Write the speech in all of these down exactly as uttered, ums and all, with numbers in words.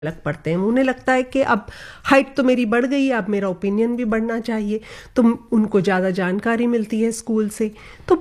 अलग पढ़ते हैं। उन्हें लगता है कि अब हाइट तो मेरी बढ़ गई है, अब मेरा ओपिनियन भी बढ़ना चाहिए, तो उनको ज़्यादा जानकारी मिलती है स्कूल से। तो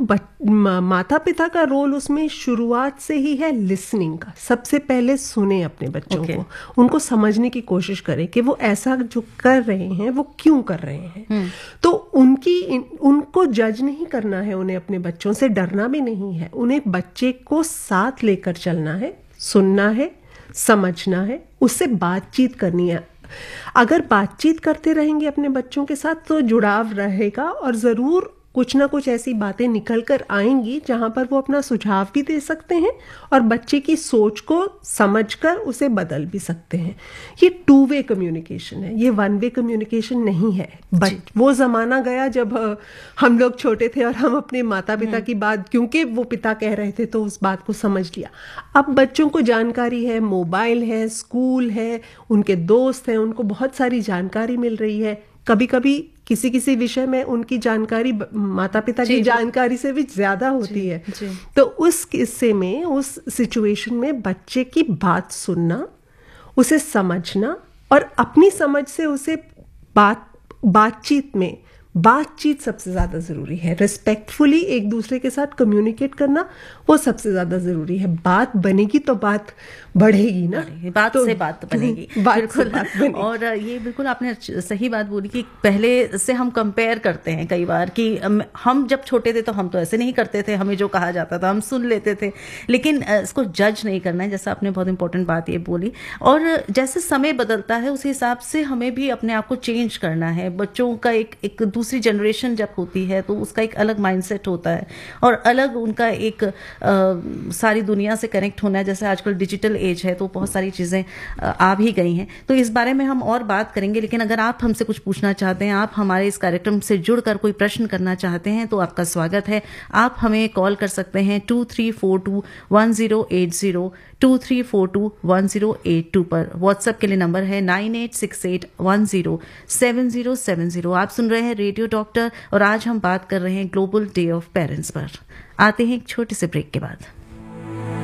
माता पिता का रोल उसमें शुरुआत से ही है लिसनिंग का। सबसे पहले सुने अपने बच्चों okay. को, उनको समझने की कोशिश करें कि वो ऐसा जो कर रहे हैं वो क्यों कर रहे हैं। hmm. तो उनकी उनको जज नहीं करना है, उन्हें अपने बच्चों से डरना भी नहीं है। उन्हें बच्चे को साथ लेकर चलना है, सुनना है, समझना है, उससे बातचीत करनी है। अगर बातचीत करते रहेंगे अपने बच्चों के साथ तो जुड़ाव रहेगा और ज़रूर कुछ ना कुछ ऐसी बातें निकल कर आएंगी जहां पर वो अपना सुझाव भी दे सकते हैं और बच्चे की सोच को समझकर उसे बदल भी सकते हैं। ये टू वे कम्युनिकेशन है, ये वन वे कम्युनिकेशन नहीं है। बट वो ज़माना गया जब हम लोग छोटे थे और हम अपने माता पिता की बात, क्योंकि वो पिता कह रहे थे तो उस बात को समझ लिया। अब बच्चों को जानकारी है, मोबाइल है, स्कूल है, उनके दोस्त हैं, उनको बहुत सारी जानकारी मिल रही है। कभी कभी किसी किसी विषय में उनकी जानकारी माता पिता की जानकारी से भी ज्यादा होती जी, है जी। तो उस किस्से में, उस सिचुएशन में बच्चे की बात सुनना, उसे समझना और अपनी समझ से उसे बात बातचीत में बातचीत सबसे ज्यादा जरूरी है। रिस्पेक्टफुली एक दूसरे के साथ कम्युनिकेट करना वो सबसे ज्यादा जरूरी है। बात बनेगी तो बात बढ़ेगी ना, बात तो, से बात बनेगी। बात बिल्कुल से बात बनेगी। और ये बिल्कुल आपने सही बात बोली कि पहले से हम कंपेयर करते हैं कई बार कि हम जब छोटे थे तो हम तो ऐसे नहीं करते थे, हमें जो कहा जाता था हम सुन लेते थे, लेकिन इसको जज नहीं करना है, जैसा आपने बहुत इंपॉर्टेंट बात ये बोली। और जैसे समय बदलता है उस हिसाब से हमें भी अपने आप को चेंज करना है। बच्चों का एक एक दूसरी जनरेशन जब होती है तो उसका एक अलग माइंडसेट होता है और अलग उनका एक आ, सारी दुनिया से कनेक्ट होना है। जैसे आजकल डिजिटल एज है तो बहुत सारी चीज़ें आ भी गई हैं, तो इस बारे में हम और बात करेंगे। लेकिन अगर आप हमसे कुछ पूछना चाहते हैं, आप हमारे इस कार्यक्रम से जुड़कर कोई प्रश्न करना चाहते हैं तो आपका स्वागत है। आप हमें कॉल कर सकते हैं to three four to one zero eight zero to three four to one zero eight to पर। व्हाट्सएप के लिए नंबर है nine eight six eight one zero seven zero seven zero. आप सुन रहे हैं रेडियो डॉक्टर और आज हम बात कर रहे हैं ग्लोबल डे ऑफ पेरेंट्स पर। आते हैं एक छोटे से ब्रेक के बाद।